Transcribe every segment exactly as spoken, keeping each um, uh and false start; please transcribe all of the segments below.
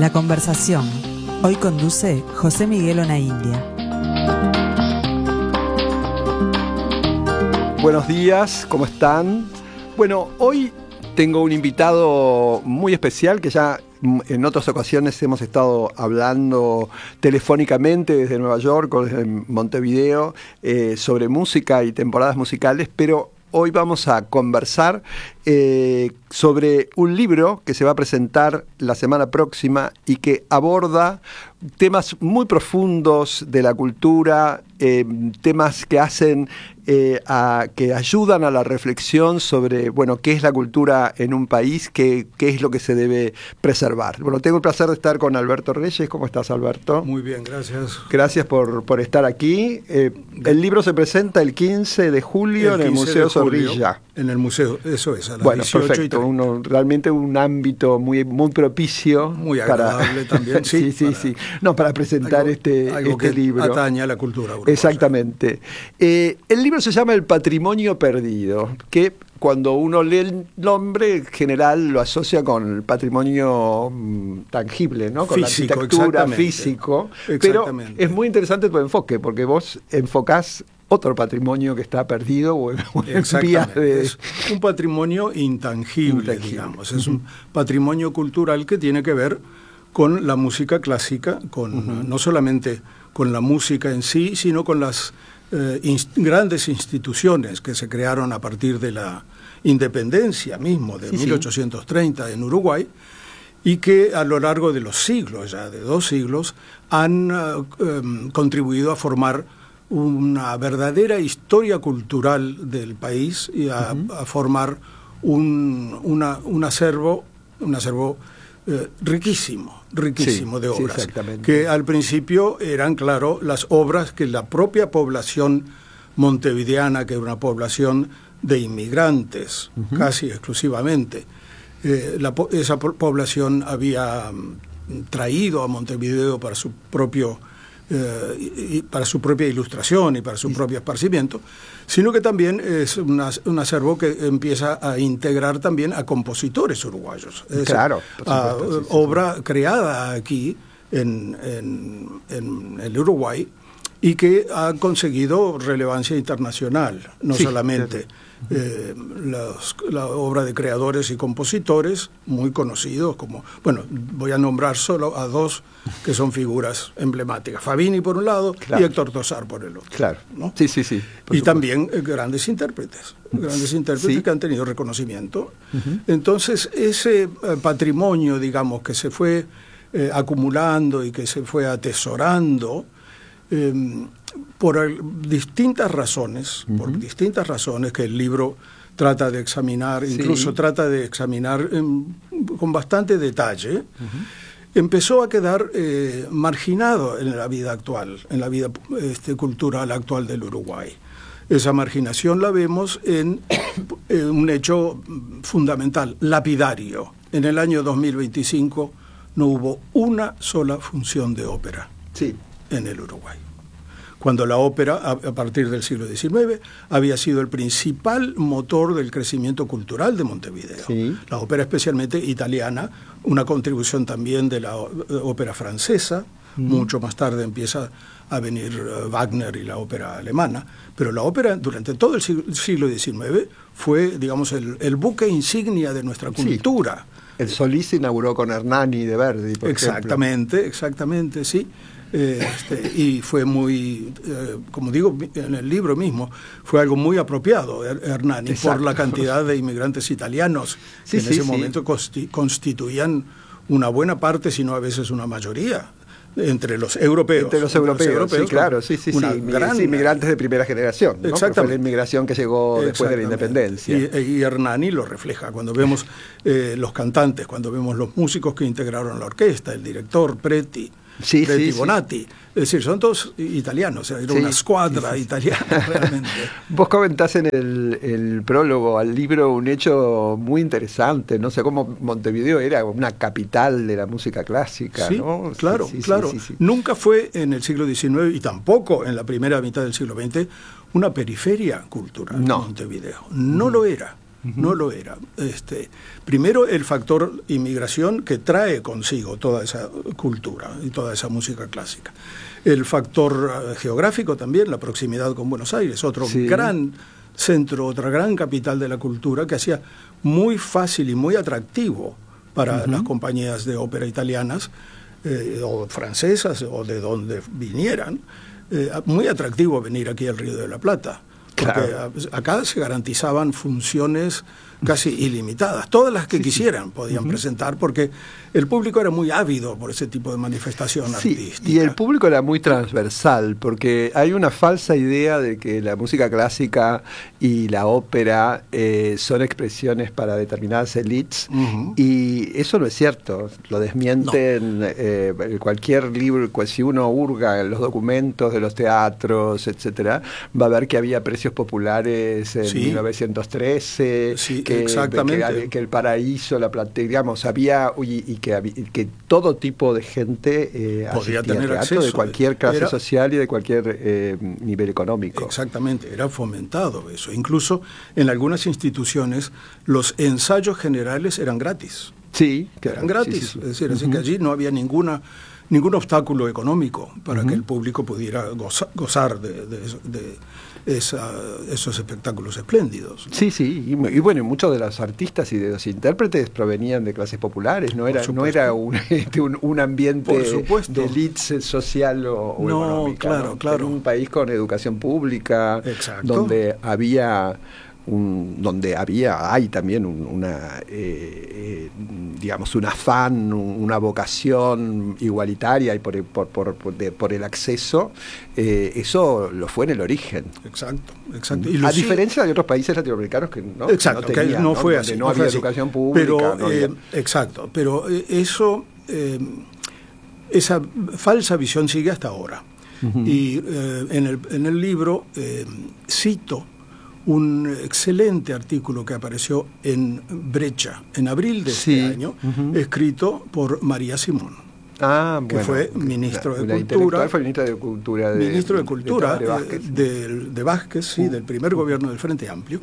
La conversación. Hoy conduce José Miguel Onaindia. Buenos días, ¿cómo están? Bueno, hoy tengo un invitado muy especial que ya en otras ocasiones hemos estado hablando telefónicamente desde Nueva York o desde Montevideo eh, sobre música y temporadas musicales, pero hoy vamos a conversar eh, sobre un libro que se va a presentar la semana próxima y que aborda temas muy profundos de la cultura, eh, temas que hacen, eh, a, que ayudan a la reflexión sobre, bueno, qué es la cultura en un país, qué, qué es lo que se debe preservar. Bueno, tengo el placer de estar con Alberto Reyes. ¿Cómo estás, Alberto? Muy bien, gracias. Gracias por, por estar aquí. Eh, el libro se presenta el quince de julio el en el Museo Zorrilla. En el museo, eso es, a las bueno, dieciocho perfecto. Uno, realmente un ámbito muy, muy propicio. Muy agradable para, también, sí. sí, sí, para, sí. No, para presentar algo, este, algo este que libro. atañe a la cultura uruguaya. Exactamente. Eh, el libro se llama El Patrimonio Perdido, que cuando uno lee el nombre, en general lo asocia con el patrimonio mm, tangible, ¿no? Con físico, la arquitectura, físico. Pero es muy interesante tu enfoque, porque vos enfocás otro patrimonio que está perdido o en vías de... Es un patrimonio intangible, intangible. digamos. Es uh-huh. un patrimonio cultural que tiene que ver con la música clásica, con uh-huh. no solamente con la música en sí, sino con las eh, inst- grandes instituciones que se crearon a partir de la independencia mismo de sí, mil ochocientos treinta sí. en Uruguay, y que a lo largo de los siglos, ya de dos siglos, han uh, um, contribuido a formar una verdadera historia cultural del país y a, uh-huh. a formar un, una, un acervo, un acervo eh, riquísimo, riquísimo sí, de obras, sí, que al principio eran, claro, las obras que la propia población montevideana, que era una población de inmigrantes, uh-huh. casi exclusivamente, eh, la, esa po- población había um, traído a Montevideo para su propio Eh, y, y para su propia ilustración y para su propio esparcimiento, sino que también es una, un acervo que empieza a integrar también a compositores uruguayos. Es claro. Decir, a, supuesto, sí, sí, obra sí. creada aquí en, en, en el Uruguay y que ha conseguido relevancia internacional, no sí, solamente eh, las, la obra de creadores y compositores muy conocidos, como, bueno, voy a nombrar solo a dos que son figuras emblemáticas, Fabini por un lado claro. y Héctor Tosar por el otro. Claro, ¿no? sí, sí, sí. Y supuesto. también eh, grandes intérpretes, grandes intérpretes sí. que han tenido reconocimiento. Uh-huh. Entonces, ese eh, patrimonio, digamos, que se fue eh, acumulando y que se fue atesorando, Eh, por distintas razones, uh-huh. por distintas razones que el libro trata de examinar, sí. incluso trata de examinar eh, con bastante detalle, uh-huh. empezó a quedar eh, marginado en la vida actual, en la vida este, cultural actual del Uruguay. Esa marginación la vemos en eh, un hecho fundamental, lapidario. En el año dos mil veinticinco no hubo una sola función de ópera. Sí. en el Uruguay, cuando la ópera, a partir del siglo diecinueve, había sido el principal motor del crecimiento cultural de Montevideo. Sí. La ópera especialmente italiana, una contribución también de la ópera francesa, mm. mucho más tarde empieza a venir Wagner y la ópera alemana, pero la ópera durante todo el siglo diecinueve fue, digamos, el, el buque insignia de nuestra cultura. Sí. El Solís se inauguró con Hernani de Verdi, por Exactamente, ejemplo. exactamente, sí. Eh, este, y fue muy, eh, como digo en el libro mismo, fue algo muy apropiado, Hernani, Exacto. por la cantidad de inmigrantes italianos sí, que en sí, ese sí. momento consti- constituían una buena parte, si no a veces una mayoría, entre los europeos. Entre los europeos, entre los europeos sí, claro, sí, sí, una sí. Gran... sí, inmigrantes de primera generación, ¿no? Exactamente. Fue la inmigración que llegó después de la independencia. Y, y Hernani lo refleja, cuando vemos eh, los cantantes, cuando vemos los músicos que integraron la orquesta, el director Preti, Sí, Preti sí, Bonatti, sí. es decir, son todos italianos, era sí, una squadra sí, sí. italiana realmente. Vos comentás en el, el prólogo al libro un hecho muy interesante, no sé cómo Montevideo era una capital de la música clásica, sí, ¿no? Claro, sí, sí, claro. Sí, sí, sí. Nunca fue en el siglo diecinueve y tampoco en la primera mitad del siglo veinte una periferia cultural, no. Montevideo. No mm. lo era. Uh-huh. No lo era. Este, primero, el factor inmigración que trae consigo toda esa cultura y toda esa música clásica. El factor uh, geográfico también, la proximidad con Buenos Aires, otro sí. gran centro, otra gran capital de la cultura que hacía muy fácil y muy atractivo para uh-huh. las compañías de ópera italianas eh, o francesas o de donde vinieran, eh, muy atractivo venir aquí al Río de la Plata. Porque claro. acá se garantizaban funciones casi ilimitadas. Todas las que sí, quisieran sí. podían uh-huh. presentar, porque el público era muy ávido por ese tipo de manifestación sí, artística. Y el público era muy transversal, porque hay una falsa idea de que la música clásica y la ópera eh, son expresiones para determinadas élites, uh-huh. y eso no es cierto. Lo desmienten no. eh, cualquier libro. Si uno hurga en los documentos de los teatros, etcétera, va a ver que había precios populares en sí. mil novecientos trece, sí, que, exactamente. Que, que el Paraíso, la Platea, digamos, había, y, y que, que todo tipo de gente eh, podía tener teatro, acceso, de cualquier clase era, social y de cualquier eh, nivel económico. Exactamente, era fomentado eso. Incluso en algunas instituciones los ensayos generales eran gratis. Sí, claro, eran gratis, sí, sí, sí. Es decir, uh-huh. así que allí no había ninguna ningún obstáculo económico para uh-huh. que el público pudiera goza, gozar de, de, de esa, esos espectáculos espléndidos, ¿no? Sí, sí, y, y bueno, muchos de los artistas y de los intérpretes provenían de clases populares, no era, no era un, un, un ambiente de élite social o, o no, económica. Claro, ¿no? claro. Era un país con educación pública, exacto. donde había... Un, donde había, hay también un, una, eh, eh, digamos, un afán, un, una vocación igualitaria y por, por, por, por, de, por el acceso, eh, eso lo fue en el origen. Exacto, exacto. Y a diferencia de otros países latinoamericanos que no, exacto, no, tenían, que no, ¿no? fue Donde así. no, no había así. educación pública. Pero, no había... eh, exacto, pero eh, eso, eh, esa falsa visión sigue hasta ahora. Uh-huh. Y eh, en, el, en el libro eh, cito un excelente artículo que apareció en Brecha en abril de sí. este año, uh-huh. escrito por María Simón, ah, que bueno, fue ministro la, de Cultura. Fue ministra de Cultura. De, ministro de Cultura de, de Vázquez, eh, de, de Vázquez, sí, uh. del primer gobierno del Frente Amplio.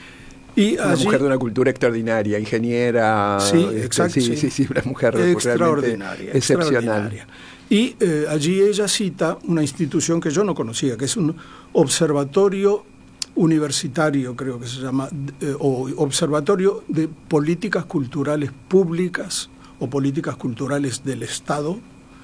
Y una allí, mujer de una cultura extraordinaria, ingeniera. Sí, este, exacto. Sí, sí, sí, una mujer extraordinaria, excepcional. Extraordinaria. Y eh, allí ella cita una institución que yo no conocía, que es un observatorio universitario, creo que se llama, eh, o Observatorio de Políticas Culturales Públicas o Políticas Culturales del Estado,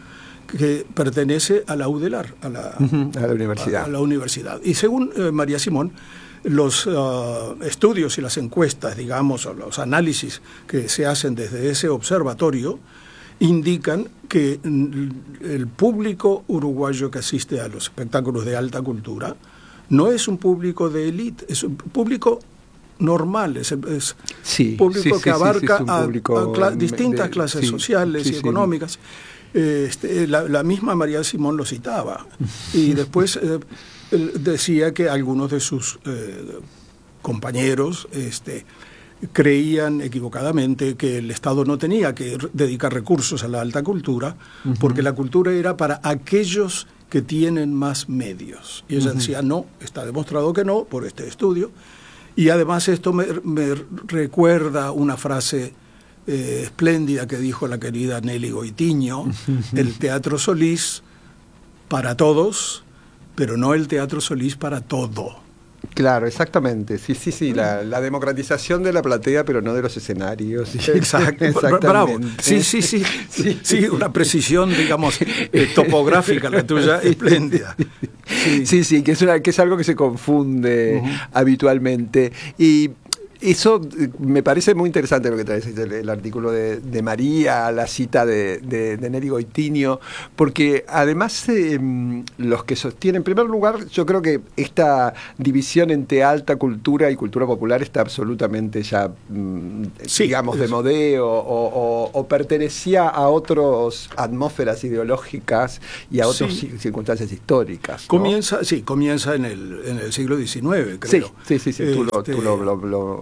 que pertenece a la UDELAR, a la, uh-huh, a la universidad. A, a la universidad. Y según eh, María Simón, los uh, estudios y las encuestas, digamos, o los análisis que se hacen desde ese observatorio, indican que el público uruguayo que asiste a los espectáculos de alta cultura no es un público de élite, es un público normal, es, es sí, un público sí, que sí, abarca sí, sí, a, público a cla- distintas de, clases sí, sociales sí, y económicas. Sí. Este, la, la misma María Simón lo citaba. Y después eh, decía que algunos de sus eh, compañeros este, creían equivocadamente que el Estado no tenía que dedicar recursos a la alta cultura, uh-huh. porque la cultura era para aquellos que tienen más medios. Y ella uh-huh. decía, no, está demostrado que no, por este estudio. Y además esto me, me recuerda una frase eh, espléndida que dijo la querida Nelly Goitiño, uh-huh. el Teatro Solís para todos, pero no el Teatro Solís para todo. Claro, exactamente. Sí, sí, sí, la, la democratización de la platea, pero no de los escenarios. Sí. Exacto, exactamente. Bravo. Sí, sí, sí, sí, sí, una precisión, digamos, eh, topográfica la tuya, espléndida. Sí, sí, sí, que es una, que es algo que se confunde uh-huh. habitualmente. Y eso me parece muy interesante lo que traes, el, el artículo de, de María, la cita de, de, de Nelly Goitiño, porque además eh, los que sostienen, en primer lugar, yo creo que esta división entre alta cultura y cultura popular está absolutamente ya, mm, sí, digamos, de modeo o, o, o pertenecía a otras atmósferas ideológicas y a otras sí. circunstancias históricas, ¿no? Comienza, sí, comienza en el, en el siglo diecinueve, creo. Sí, sí, sí, sí, este, tú lo... Tú lo, lo, lo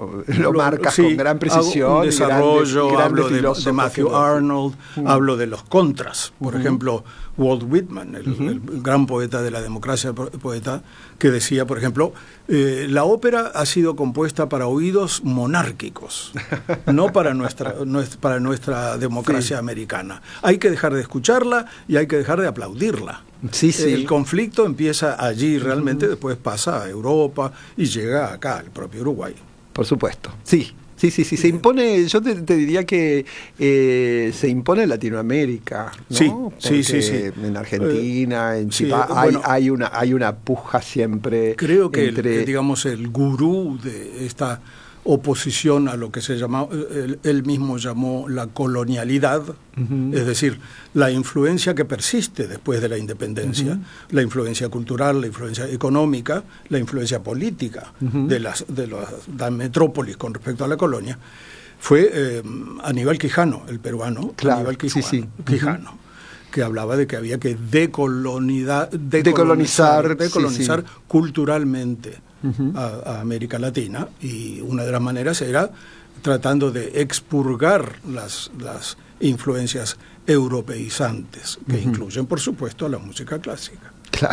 lo, lo, lo marcas sí, con gran precisión. Un desarrollo, y grandes, hablo grandes de, de Matthew Arnold, mm. hablo de los contras. Por uh-huh. ejemplo, Walt Whitman, el, uh-huh. el, el gran poeta de la democracia, poeta, que decía, por ejemplo, eh, la ópera ha sido compuesta para oídos monárquicos, no para nuestra, nuestra, para nuestra democracia sí. americana. Hay que dejar de escucharla y hay que dejar de aplaudirla. Sí, sí. El conflicto empieza allí realmente, uh-huh. después pasa a Europa y llega acá, al propio Uruguay. Por supuesto, sí. Sí, sí, sí, se impone, yo te, te diría que eh, se impone en Latinoamérica, ¿no? Sí, Porque sí, sí, sí. En Argentina, en Chile, sí, hay, bueno, hay, una, hay una puja siempre. Creo que, entre... el, digamos, el gurú de esta oposición a lo que se llama, él, él mismo llamó la colonialidad, uh-huh. es decir, la influencia que persiste después de la independencia, uh-huh. la influencia cultural, la influencia económica, la influencia política uh-huh. de las de las, las metrópolis con respecto a la colonia, fue eh, Aníbal Quijano, el peruano, claro, Aníbal Quijano, sí, sí. Quijano uh-huh. que hablaba de que había que decolonizar, decolonizar, decolonizar sí, sí. culturalmente uh-huh. a, a América Latina, y una de las maneras era tratando de expurgar las, las influencias europeizantes, que uh-huh. incluyen, por supuesto, a la música clásica. Claro.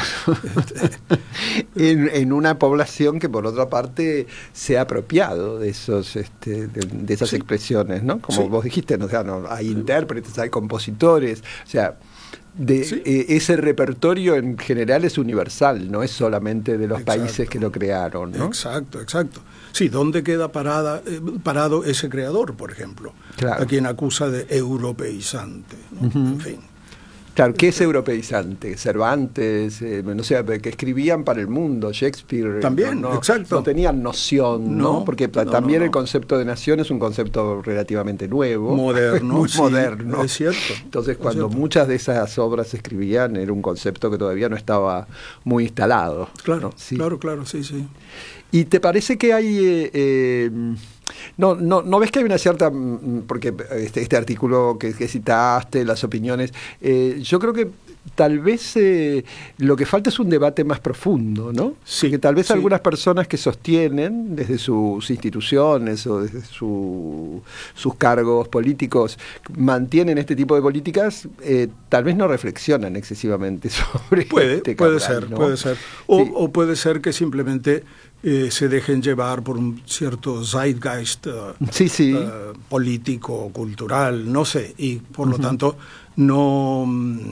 en, en una población que, por otra parte, se ha apropiado de esos este, de, de esas sí. expresiones, ¿no? Como sí. vos dijiste, ¿no? O sea, no, hay intérpretes, hay compositores, o sea, de, sí. eh, ese repertorio en general es universal, no es solamente de los exacto. países que lo crearon, ¿no? Exacto, exacto. Sí, ¿dónde queda parada, eh, parado ese creador, por ejemplo? Claro. A quien acusa de europeizante, ¿no? Uh-huh. En fin. Claro, ¿qué es europeizante? Cervantes, eh, no sé, que escribían para el mundo, Shakespeare. También, no, no, exacto. No tenían noción, ¿no? no Porque no, también no, no. el concepto de nación es un concepto relativamente nuevo. Moderno. Muy sí, moderno. Es cierto. Entonces, es cuando cierto. muchas de esas obras se escribían, era un concepto que todavía no estaba muy instalado. Claro, ¿no? Sí. claro, claro, sí, sí. ¿Y te parece que hay... Eh, eh, no, no, no ves que hay una cierta... Porque este, este artículo que, que citaste, las opiniones, eh, yo creo que tal vez eh, lo que falta es un debate más profundo, ¿no? Sí, que tal vez sí. algunas personas que sostienen desde sus instituciones o desde su, sus cargos políticos mantienen este tipo de políticas, eh, tal vez no reflexionan excesivamente sobre puede, este puede canal, ser, ¿no? puede ser. O, sí. o puede ser que simplemente eh, se dejen llevar por un cierto zeitgeist uh, sí, sí. Uh, político, cultural, no sé, y por uh-huh. lo tanto no...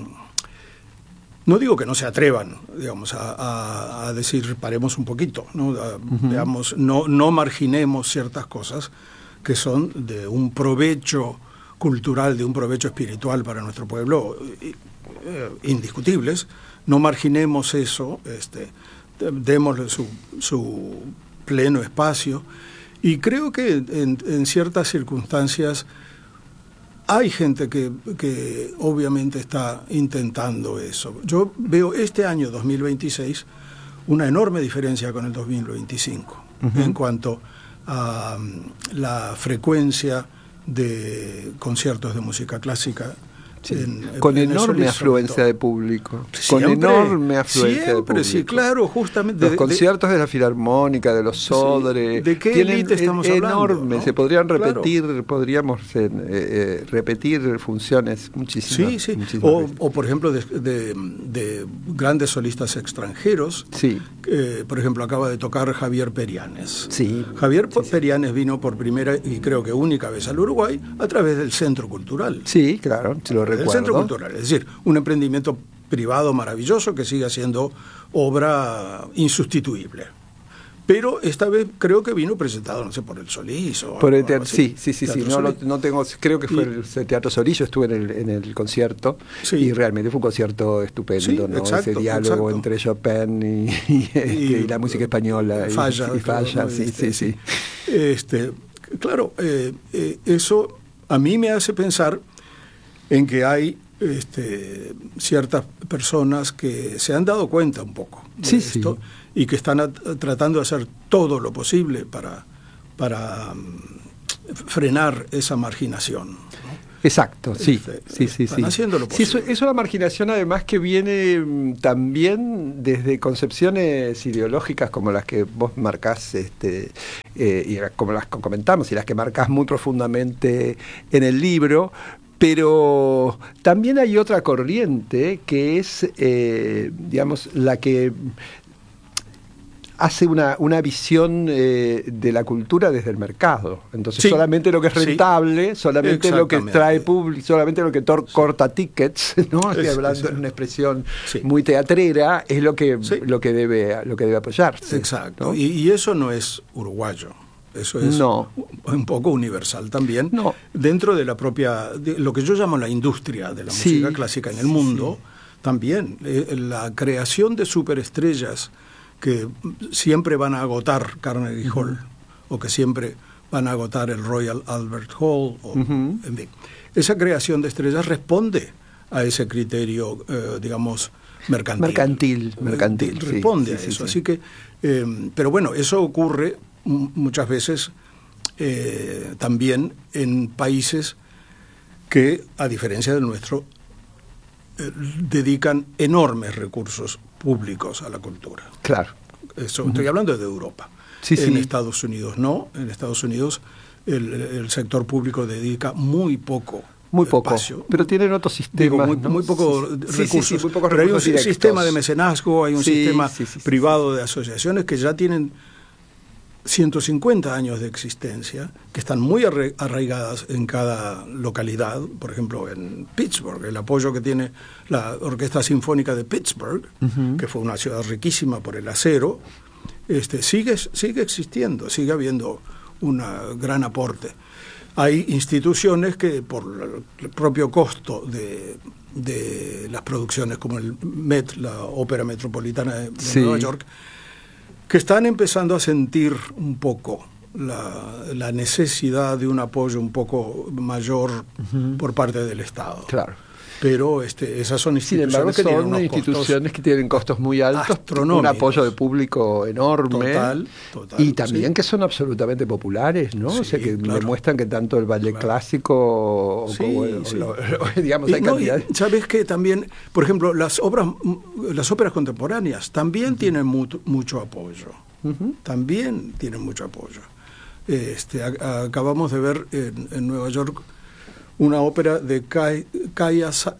No digo que no se atrevan, digamos, a, a, a decir paremos un poquito, ¿no? A, uh-huh. digamos, no, no marginemos ciertas cosas que son de un provecho cultural, de un provecho espiritual para nuestro pueblo, eh, indiscutibles. No marginemos eso, este, démosle su, su pleno espacio. Y creo que en, en ciertas circunstancias hay gente que, que obviamente está intentando eso. Yo veo este año dos mil veintiséis una enorme diferencia con el dos mil veinticinco uh-huh. en cuanto a um, la frecuencia de conciertos de música clásica. Sí. En, con en enorme afluencia de público. Siempre, con enorme afluencia siempre, de público. Sí, claro, justamente. Los de, conciertos de, de la Filarmónica, de los Sodre. Sí, ¿de qué élite estamos enorme, hablando? Enorme, ¿no? se podrían repetir, claro. podríamos eh, eh, repetir funciones muchísimas. Sí, sí. Muchísimas o, o, por ejemplo, de, de, de grandes solistas extranjeros. Sí. Eh, por ejemplo, acaba de tocar Javier Perianes. Sí. Javier sí, Perianes sí. vino por primera y creo que única vez al Uruguay a través del Centro Cultural. Sí, claro, se lo recuerdo. El Centro Cultural. Es decir, un emprendimiento privado maravilloso que sigue siendo obra insustituible. Pero esta vez creo que vino presentado, no sé, por el Solís o por el algo teatro, así. sí, sí, sí, sí. Teatro No, no tengo, creo que fue y, el, el Teatro Solís, yo estuve en el, en el concierto sí. y realmente fue un concierto estupendo, sí, ¿no? Exacto, ese diálogo exacto. entre Chopin y, y, este, y, y la música española. Falla. Y, y falla, ¿no? sí, este, sí, sí. Este, claro, eh, eh, eso a mí me hace pensar en que hay Este, ciertas personas que se han dado cuenta un poco de sí, esto sí. y que están a, tratando de hacer todo lo posible para, para um, frenar esa marginación, ¿no? Exacto, sí, Este, sí, sí, están sí. haciendo lo Sí, posible. eso- es una marginación además que viene mm, también desde concepciones ideológicas como las que vos marcás, este, eh, y como las que comentamos, y las que marcás muy profundamente en el libro. Pero también hay otra corriente que es, eh, digamos, la que hace una, una visión eh, de la cultura desde el mercado. Entonces, Sí, solamente lo que es rentable, sí, solamente lo que trae público, solamente lo que tor- sí. corta tickets, ¿no? Estoy es, hablando es, en una expresión sí. muy teatrera, es lo que, sí. lo que, debe, lo que debe apoyarse. Exacto. ¿No? Y, y eso no es uruguayo. Eso es no. un poco universal también. No. Dentro de la propia, de lo que yo llamo la industria de la sí. música clásica en el mundo, sí. también eh, la creación de superestrellas que siempre van a agotar Carnegie uh-huh. Hall, o que siempre van a agotar el Royal Albert Hall, o, uh-huh. en fin. Esa creación de estrellas responde a ese criterio, eh, digamos, mercantil. Mercantil, mercantil. Eh, responde sí, a sí, eso. Sí, Así que, eh, pero bueno, eso ocurre m- muchas veces eh, también en países que, a diferencia del nuestro, eh, dedican enormes recursos públicos a la cultura. Claro. Eso, uh-huh. Estoy hablando de Europa. Sí, en sí. Estados Unidos no. En Estados Unidos el, el sector público dedica muy poco Muy poco, espacio. Pero tienen otros sistemas. Digo, muy, ¿no? muy poco sí, recursos. Sí, sí, sí, muy pocos pero recursos hay un directos. sistema de mecenazgo, hay un sí, sistema sí, sí, privado sí. de asociaciones que ya tienen ciento cincuenta años de existencia, que están muy arraigadas en cada localidad. Por ejemplo, en Pittsburgh, el apoyo que tiene la Orquesta Sinfónica de Pittsburgh, uh-huh. que fue una ciudad riquísima por el acero, este, sigue, sigue existiendo, sigue habiendo un gran aporte. Hay instituciones que, por el propio costo de, de las producciones, como el Met, la Ópera Metropolitana de, de sí. Nueva York, que están empezando a sentir un poco la, la necesidad de un apoyo un poco mayor uh-huh. por parte del Estado. Claro. Pero este, esas son instituciones Sin embargo, que tienen son instituciones que tienen costos muy altos, un apoyo de público enorme. Total, total. Y también sí. que son absolutamente populares, ¿no? Sí, o sea, que claro. demuestran que tanto el ballet claro. clásico, sí, como, sí. Lo, lo, digamos, y, hay no, cantidad. y, ¿sabes qué? También, por ejemplo, las obras, las óperas contemporáneas también uh-huh. tienen mu- mucho apoyo. Uh-huh. También tienen mucho apoyo. Este, a, acabamos de ver en, en Nueva York una ópera de Kay, Kaya Sa,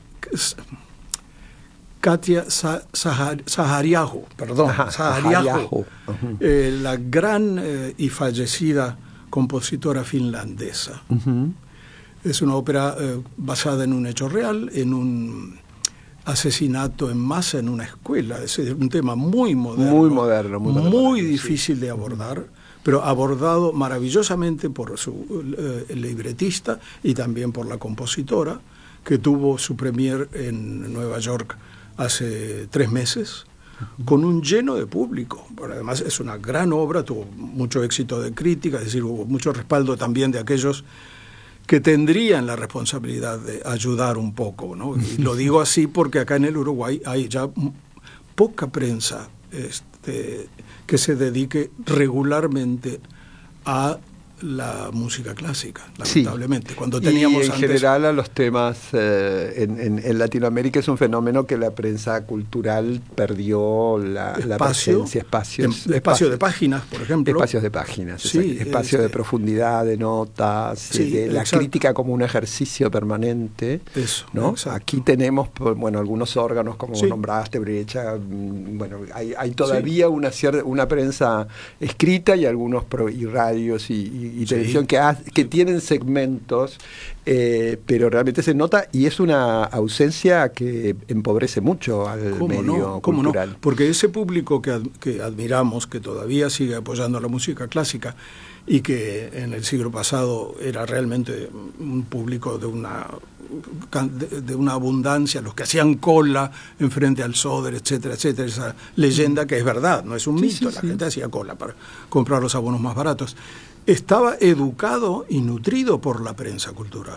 Katia Sa, Sahar, Sahariahu, perdón, Ajá, Sahariahu, uh-huh. eh, la gran eh, y fallecida compositora finlandesa. Uh-huh. Es una ópera eh, basada en un hecho real, en un asesinato en masa en una escuela. Es un tema muy moderno, muy moderno, muy, muy difícil sí. de abordar, pero abordado maravillosamente por su eh, el libretista y también por la compositora, que tuvo su premier en Nueva York hace tres meses, uh-huh. con un lleno de público. Pero además es una gran obra, tuvo mucho éxito de crítica, es decir, hubo mucho respaldo también de aquellos que tendrían la responsabilidad de ayudar un poco, ¿no? Y lo digo así porque acá en el Uruguay hay ya poca prensa este, que se dedique regularmente a la música clásica, lamentablemente. Sí. Cuando teníamos y en antes... general a los temas eh, en, en, en Latinoamérica es un fenómeno que la prensa cultural perdió la, espacio, la presencia, espacios, de, espacio espacios, de páginas, por ejemplo. Espacios de páginas, sí, espacio este, de profundidad, de notas, sí, de la exacto. crítica como un ejercicio permanente. Eso, ¿no? exacto. Aquí tenemos, bueno, algunos órganos como sí. nombraste, Brecha, bueno, hay, hay todavía sí. una cierta, una prensa escrita y algunos pro, y radios y, y y televisión sí. que, ha, que tienen segmentos, eh, pero realmente se nota y es una ausencia que empobrece mucho al ¿Cómo medio no? ¿Cómo cultural. No? Porque ese público que, ad, que admiramos, que todavía sigue apoyando la música clásica y que en el siglo pasado era realmente un público de una de, de una abundancia, los que hacían cola enfrente al Soder, etcétera, etcétera, esa leyenda que es verdad, no es un sí, mito, sí, la sí. gente hacía cola para comprar los abonos más baratos. Estaba educado y nutrido por la prensa cultural.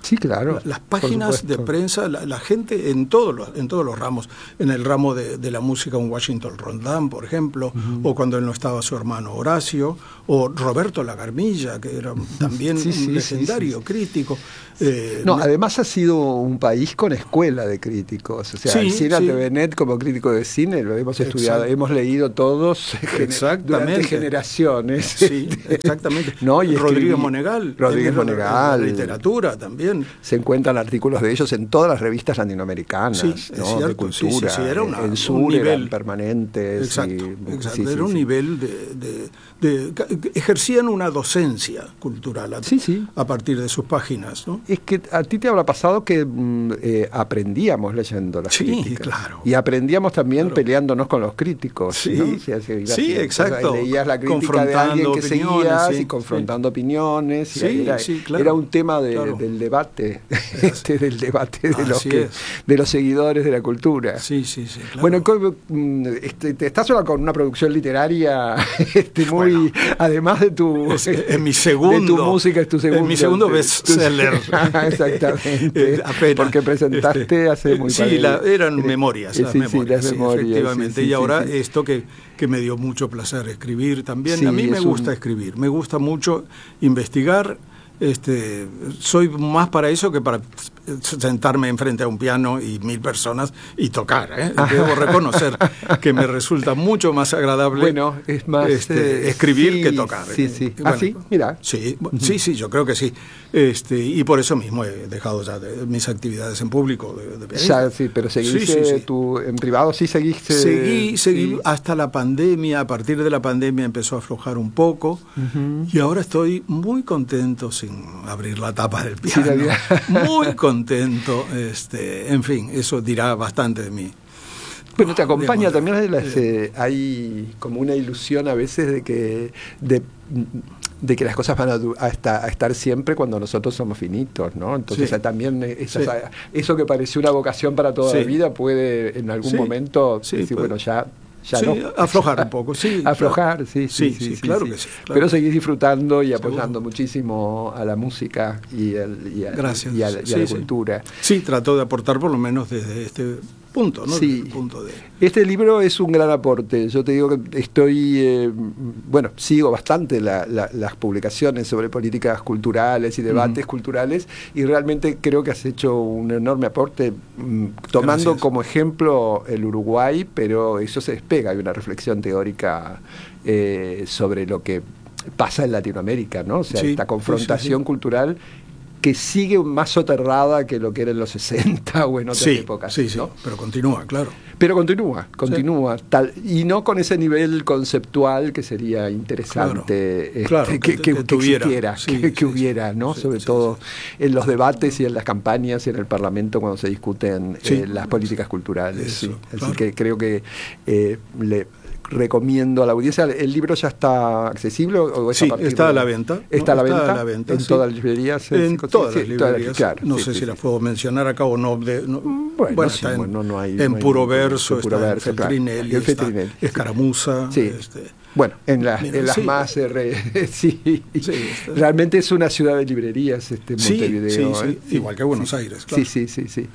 Sí, claro. Las páginas de prensa, la, la gente en todos los, en todos los ramos, en el ramo de, de la música, un Washington Rondán, por ejemplo, uh-huh. o cuando él no estaba su hermano Horacio, o Roberto Lagarmilla, que era también sí, un sí, legendario sí, sí. crítico. Eh, no, además ha sido un país con escuela de críticos. O sea, sí, el Cine sí. T V Net como crítico de cine lo hemos estudiado, Exacto. hemos leído todos durante generaciones. Sí, exactamente. ¿No? Y Rodríguez Monegal. Rodríguez Monegal. La literatura también. Se encuentran artículos de ellos en todas las revistas latinoamericanas, sí, ¿no? Cierto, de cultura. Sí, sí, sí, era una, en sur un nivel eran permanentes. Exacto, y, exacto. Sí, era sí, un sí. nivel de, de, de, de... Ejercían una docencia cultural a, sí, sí. a partir de sus páginas, ¿no? Es que a ti te habrá pasado que eh, aprendíamos leyendo las sí, críticas. Claro. Y aprendíamos también claro. peleándonos con los críticos. Sí, ¿no? sí, sí, sí exacto. O sea, leías la crítica de alguien que seguías sí, y confrontando sí. opiniones. Sí, y era, sí, claro. era un tema de, claro. del debate, este, del debate de los, que, es. de los seguidores de la cultura. Sí, sí, sí. Claro. Bueno, este, te estás con una producción literaria este, muy, bueno, además de tu, es, es mi segundo, de tu música, es tu segundo, es mi segundo bestseller. Exactamente. Apenas. Porque presentaste este, hace muy Sí, poco. La, eran memorias, las sí, memorias, sí, las sí, memorias efectivamente. Sí, sí, y ahora sí, sí. esto que, que me dio mucho placer escribir también. Sí, a mí me gusta un... escribir, me gusta mucho investigar. Este, soy más para eso que para sentarme enfrente a un piano y mil personas y tocar, ¿eh? Debo reconocer que me resulta mucho más agradable bueno, es más, este, eh, escribir sí, que tocar. Sí, sí. Bueno, ¿Ah, sí? Mira. Sí, uh-huh. sí, sí, yo creo que sí. Este, y por eso mismo he dejado ya de, mis actividades en público. De, de ya, sí, pero seguiste sí, sí, sí. Tu, en privado, sí seguiste. Seguí, seguí sí. hasta la pandemia. A partir de la pandemia empezó a aflojar un poco. Uh-huh. Y ahora estoy muy contento sin abrir la tapa del piano. Sí, muy contento. Este, en fin, eso dirá bastante de mí. Bueno, te acompaña digamos, también las, eh, hay como una ilusión a veces de que de, de que las cosas van a, a, estar, a estar siempre cuando nosotros somos finitos, ¿no? Entonces sí. también esas, sí. eso que pareció una vocación para toda sí. la vida puede en algún sí. momento sí, decir, puede. bueno, ya Ya sí, no. aflojar un poco, sí. Aflojar, claro. sí, sí, sí, sí, sí, sí, claro sí. que sí. Claro. Pero seguís disfrutando y apoyando Seguro. muchísimo a la música y, el, y, a, Gracias. y, a, y a sí, la sí. cultura. Sí, trato de aportar por lo menos desde este punto, ¿no? Sí. Desde el punto de... Este libro es un gran aporte. Yo te digo que estoy, eh, bueno, sigo bastante la, la, las publicaciones sobre políticas culturales y debates uh-huh. culturales y realmente creo que has hecho un enorme aporte mm, tomando Gracias. como ejemplo el Uruguay, pero eso se despega, hay una reflexión teórica eh, sobre lo que pasa en Latinoamérica, ¿no? O sea, sí, esta confrontación sí, sí. cultural que sigue más soterrada que lo que era en los sesenta o en otras sí, épocas. Sí, sí, ¿no? pero continúa, claro. Pero continúa, continúa, sí. tal, y no con ese nivel conceptual que sería interesante claro, claro, este, que, que, que, que, que existiera, sí, que, que sí, hubiera, ¿no? Sí, sobre sí, todo sí. en los debates y en las campañas y en el Parlamento cuando se discuten sí. eh, las políticas culturales. Eso, sí. Así claro. que creo que eh, le recomiendo a la audiencia. ¿El libro ya está accesible? O es sí, a está de... a la venta. ¿Está, ¿no? a, la está venta? a la venta? ¿En sí. todas las librerías? En sí, todas sí, las librerías. Claro, no sí, sé sí, si sí. las puedo mencionar acá o no. De, no bueno, bueno sí, está en, bueno, no hay, en no hay Puro ningún, Verso, puro está verso, en claro. Feltrinelli, El está Feltrinelli, Escaramuza. sí. Este, Bueno, en, la, Mira, en las sí. más... Eh, sí. sí realmente es una ciudad de librerías este Montevideo. Sí, sí, ¿eh? sí. Igual que Buenos sí. Aires, claro. Sí, sí, sí, sí.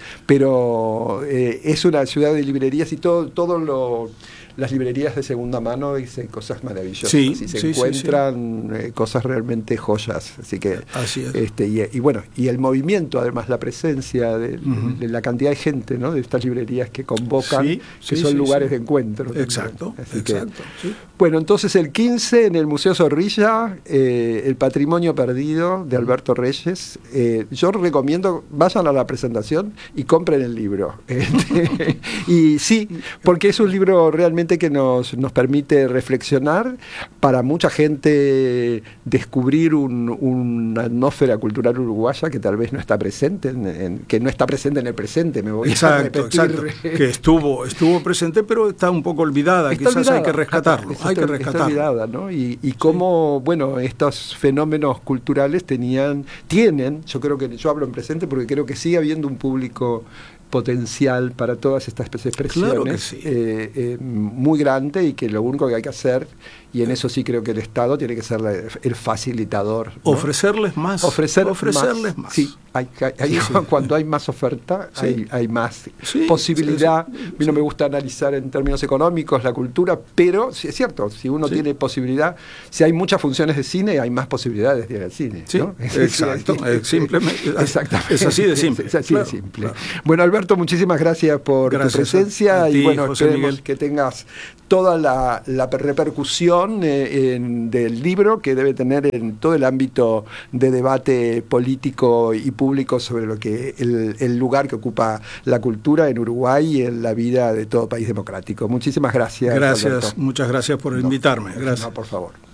Pero eh, es una ciudad de librerías y todo, todo lo... Las librerías de segunda mano dicen cosas maravillosas. Sí, y se sí, encuentran sí, sí. Eh, cosas realmente joyas. Así que, Así es. este, y, y bueno, y el movimiento, además, la presencia de, uh-huh. de la cantidad de gente, ¿no? De estas librerías que convocan, sí, que sí, son sí, lugares sí. de encuentro. Exacto, Así exacto. Que, sí. Bueno, entonces el quince en el Museo Zorrilla, eh, El Patrimonio Perdido de Alberto Reyes. Eh, yo recomiendo, vayan a la presentación y compren el libro. Este, y sí, porque es un libro realmente que nos, nos permite reflexionar, para mucha gente descubrir un, una atmósfera cultural uruguaya que tal vez no está presente, en, en, que no está presente en el presente, me voy exacto, a repetir. Exacto, que estuvo, estuvo presente, pero está un poco olvidada, está quizás olvidada. hay que rescatarlo, Está, hay que está rescatarlo. Olvidada, ¿no? Y, y cómo, sí. bueno, estos fenómenos culturales tenían, tienen, yo creo que, yo hablo en presente porque creo que sigue habiendo un público potencial para todas estas expresiones, claro que sí. eh, eh, muy grande, y que lo único que hay que hacer, y en eso sí creo que el Estado tiene que ser la, el facilitador, ¿no? Ofrecerles más. Ofrecer ofrecerles más. más. Sí. Hay, hay, Sí, sí. Cuando hay más oferta, Sí. hay, hay más Sí, posibilidad. sí, sí, A mí no me gusta analizar en términos económicos la cultura, pero sí es cierto, si uno Sí. tiene posibilidad, si hay muchas funciones de cine, hay más posibilidades de ir al cine. Sí, ¿no? exacto. Es simplemente, Exactamente. es así de simple. Es así Claro, de simple. claro. Bueno, Alberto, muchísimas gracias por Gracias tu presencia a- a y ti, bueno, José esperemos Miguel. que tengas toda la, la repercusión eh, en- del libro que debe tener en todo el ámbito de debate político y público sobre lo que el, el lugar que ocupa la cultura en Uruguay y en la vida de todo país democrático. Muchísimas gracias. Gracias, Alberto. muchas gracias por No, invitarme. no, Gracias. por favor.